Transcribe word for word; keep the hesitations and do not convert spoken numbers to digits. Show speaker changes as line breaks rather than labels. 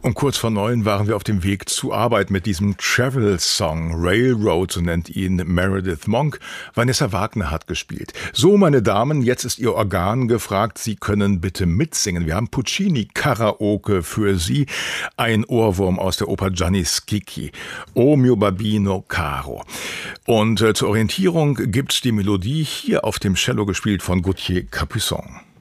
Um kurz vor neun waren wir auf dem Weg zur Arbeit mit diesem Travel-Song. Railroad, so nennt ihn Meredith Monk. Vanessa Wagner hat gespielt. So, meine Damen, jetzt ist Ihr Organ gefragt. Sie können bitte mitsingen. Wir haben Puccini-Karaoke für Sie. Ein Ohrwurm aus der Oper Gianni Schicchi. O mio babbino caro. Und äh, zur Orientierung gibt's die Melodie hier auf dem Cello gespielt von Gauthier Capuçon.